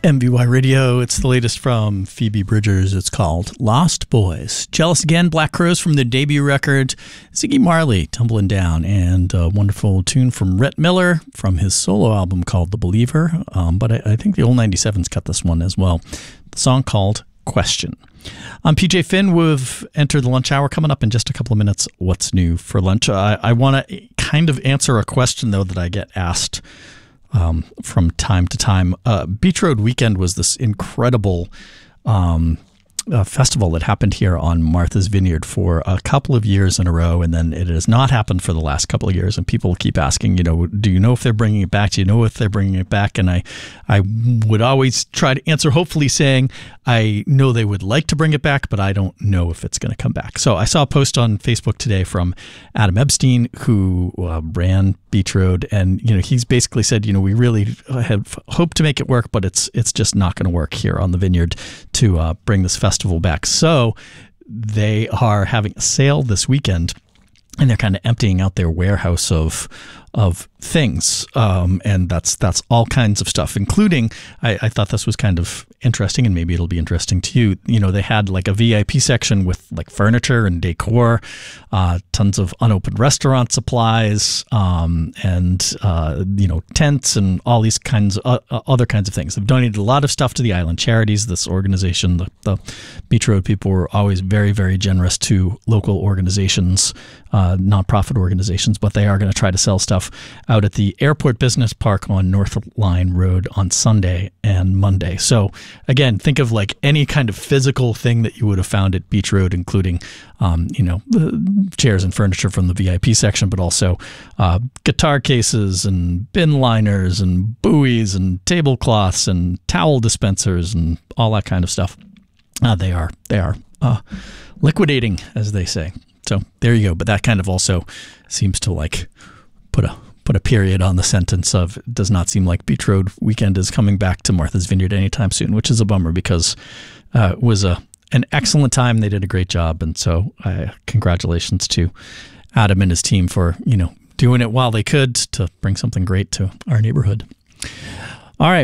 MVY Radio, it's the latest from Phoebe Bridgers. It's called Lost Boys. Jealous Again, Black Crowes from their debut record. Ziggy Marley, Tumbling Down, and a wonderful tune from Rhett Miller from his solo album called The Believer. But I think the old 97s cut this one as well. The song called Question. I'm PJ Finn. We've entered the lunch hour. Coming up in just a couple of minutes, what's new for lunch? I want to kind of answer a question, though, that I get asked from time to time. Beach Road Weekend was this incredible festival that happened here on Martha's Vineyard for a couple of years in a row, and then it has not happened for the last couple of years. And people keep asking, do you know if they're bringing it back? Do you know if they're bringing it back? And I would always try to answer, hopefully saying, I know they would like to bring it back, but I don't know if it's going to come back. So I saw a post on Facebook today from Adam Epstein, who ran Beach Road, and he's basically said, we really have hoped to make it work, but it's just not going to work here on the Vineyard to bring this festival back. So they are having a sale this weekend, and they're kind of emptying out their warehouse of things, and that's all kinds of stuff, including, I thought this was kind of interesting, and maybe it'll be interesting to you. They had like a VIP section with like furniture and decor, tons of unopened restaurant supplies, and tents and all these kinds of other kinds of things. They've donated a lot of stuff to the island charities. This organization, the Beach Road people, were always very, very generous to local organizations, nonprofit organizations, but they are going to try to sell stuff out at the Airport Business Park on North Line Road on Sunday and Monday. So again, think of like any kind of physical thing that you would have found at Beach Road, including the chairs and furniture from the VIP section, but also guitar cases and bin liners and buoys and tablecloths and towel dispensers and all that kind of stuff. They are liquidating, as they say. So there you go. But that kind of also seems to like put a period on the sentence of, it does not seem like Beach Road Weekend is coming back to Martha's Vineyard anytime soon, which is a bummer, because it was an excellent time. They did a great job. And so congratulations to Adam and his team for, doing it while they could to bring something great to our neighborhood. All right.